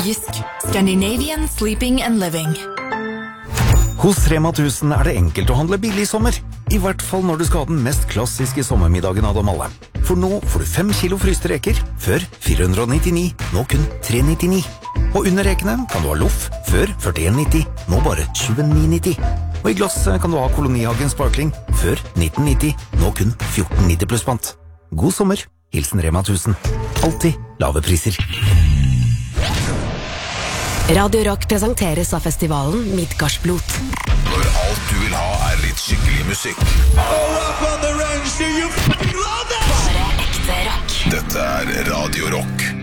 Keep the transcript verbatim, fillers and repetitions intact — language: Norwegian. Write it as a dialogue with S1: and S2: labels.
S1: Jysk. Scandinavian Sleeping and Living.
S2: Hos Rema tusen er det enkelt å handle billig i sommer. I hvert fall når du skal ha den mest klassiske sommermiddagen av dem alle. For nå får du fem kilo fryste reker, før fire hundre nittini, nå kun tre nittini. Og under rekene kan du ha loff, før førtien nitti, nå bare tjueni nitti. Og i glass kan du ha Kolonihagen Sparkling, før nitten nitti, nå kun fjorten nitti pluss pant. God sommer, hilsen Rema tusen. Alltid lave priser.
S3: Radio Rock presenteres av festivalen Midgardsblot.
S4: Når alt du vil ha er litt skikkelig musikk.
S3: Bare ekte rock.
S4: Dette er Radio Rock.